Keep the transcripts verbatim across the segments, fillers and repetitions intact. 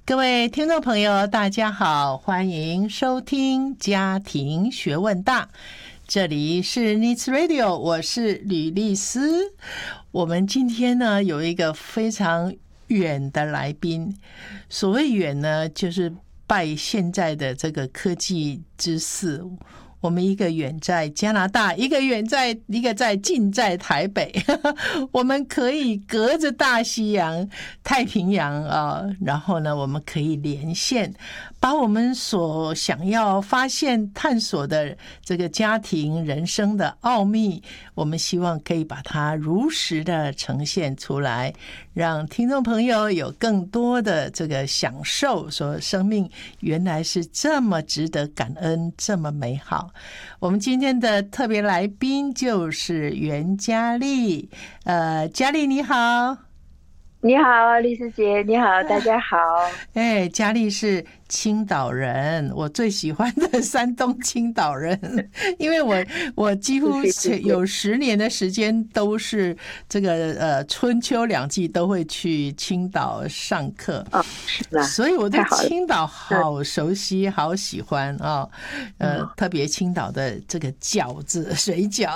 各位听众朋友大家好，欢迎收听家庭学问大，这里是 Needs Radio， 我是吕丽丝。我们今天呢有一个非常远的来宾，所谓远呢就是拜现在的这个科技之赐，我们一个远在加拿大，一个远在一个在近在台北我们可以隔着大西洋太平洋啊，然后呢我们可以连线，把我们所想要发现探索的这个家庭人生的奥秘，我们希望可以把它如实的呈现出来，让听众朋友有更多的这个享受，说生命原来是这么值得感恩，这么美好。我们今天的特别来宾就是袁嘉丽。呃，嘉丽你好。 你好，丽丝姐，你好，大家好。 哎，嘉丽是青岛人，我最喜欢的山东青岛人，因为我我几乎有十年的时间都是这个呃春秋两季都会去青岛上课， 哦，是吧？ 所以我对青岛好熟悉，好喜欢啊、哦，呃，特别青岛的这个饺子、水饺。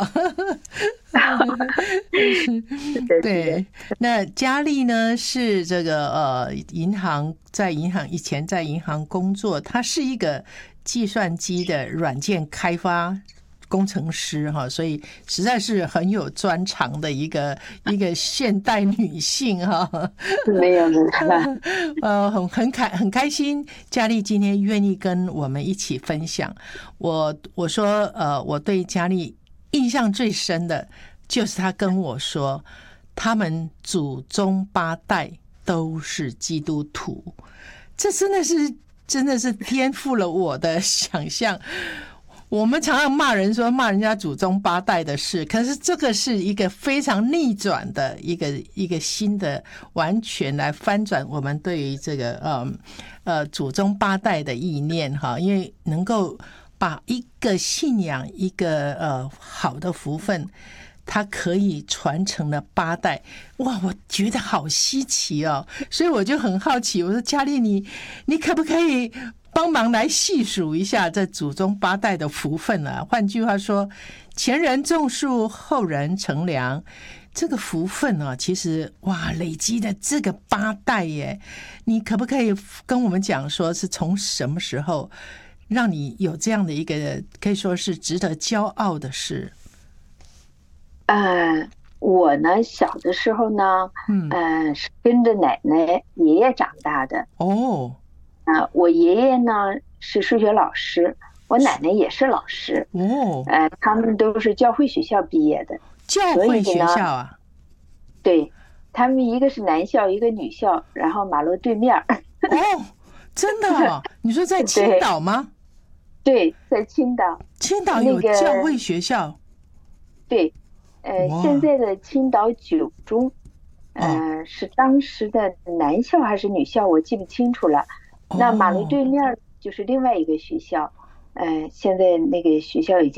对，那嘉丽呢是这个呃银行，在银行以前在银行工作，她是一个计算机的软件开发工程师哈，所以实在是很有专长的一个一个现代女性哈。 没有没有， 呃，很很开很开心，嘉丽今天愿意跟我们一起分享。我我说呃，我对嘉丽印象最深的就是他跟我说他们祖宗八代都是基督徒，这真的是真的是颠覆了我的想象。我们常常骂人说骂人家祖宗八代的事，可是这个是一个非常逆转的一个一个新的，完全来翻转我们对于这个呃呃祖宗八代的意念哈，因为能够把一个信仰，一个呃好的福分，它可以传承了八代，哇，我觉得好稀奇哦，所以我就很好奇，我说嘉丽，你你可不可以帮忙来细数一下这祖宗八代的福分啊？换句话说，前人种树，后人乘凉。这个福分啊，其实哇，累积的这个八代耶，你可不可以跟我们讲说是从什么时候让你有这样的一个可以说是值得骄傲的事？ 呃，我呢，小的时候呢，嗯、呃，是跟着奶奶、爷爷长大的。 哦， 啊、呃，我爷爷呢是数学老师，我奶奶也是老师。 哦， 呃，他们都是教会学校毕业的。 教会学校啊？ 对，他们一个是男校，一个女校，然后马路对面。 哦，真的哦？你说在青岛吗？ 对，在青岛。 青岛有教会学校？那個、 对，呃，现在的青岛九中，呃，是当时的男校还是女校，我记不清楚了。那马路对面就是另外一个学校，呃，现在那个学校已经。